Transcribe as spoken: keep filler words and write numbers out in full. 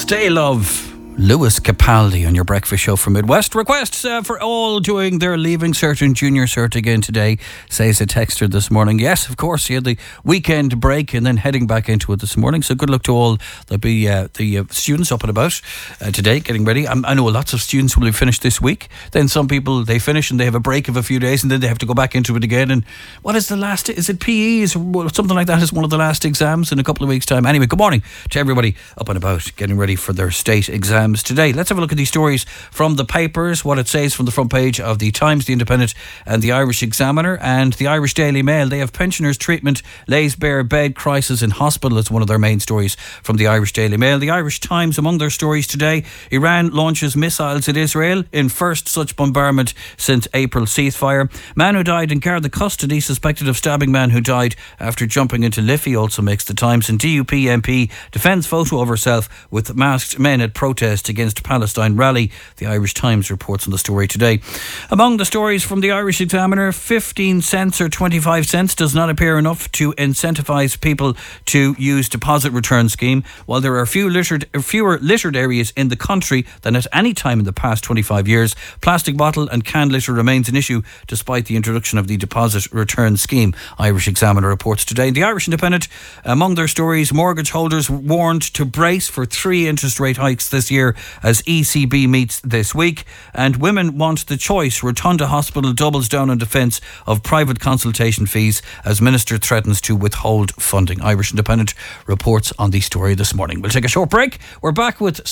Stay Love. Lewis Capaldi on your breakfast show from Midwest. Requests uh, for all doing their Leaving Cert and Junior Cert again today, says a texter this morning. Yes, of course, you had the weekend break and then heading back into it this morning. So good luck to all there'll be uh, the uh, students up and about uh, today, getting ready. I'm, I know lots of students will be finished this week. Then some people, they finish and they have a break of a few days and then they have to go back into it again. And what is the last, is it P E? Is something like that is one of the last exams in a couple of weeks' time. Anyway, good morning to everybody up and about, getting ready for their state exams today. Let's have a look at these stories from the papers, what it says from the front page of the Times, the Independent and the Irish Examiner and the Irish Daily Mail. They have pensioners' treatment lays bare bed crisis in hospital as one of their main stories from the Irish Daily Mail. The Irish Times, among their stories today, Iran launches missiles at Israel in first such bombardment since April ceasefire. Man who died in Garda custody suspected of stabbing man who died after jumping into Liffey also makes the Times. And D U P M P defends photo of herself with masked men at protest against Palestine rally. The Irish Times reports on the story today. Among the stories from the Irish Examiner, fifteen cents or twenty-five cents does not appear enough to incentivise people to use deposit return scheme. While there are few littered, fewer littered areas in the country than at any time in the past twenty-five years, plastic bottle and can litter remains an issue despite the introduction of the deposit return scheme. Irish Examiner reports today. The Irish Independent, among their stories, mortgage holders warned to brace for three interest rate hikes this year as E C B meets this week. And women want the choice. Rotunda Hospital doubles down on defence of private consultation fees as Minister threatens to withhold funding. Irish Independent reports on the story this morning. We'll take a short break. We're back with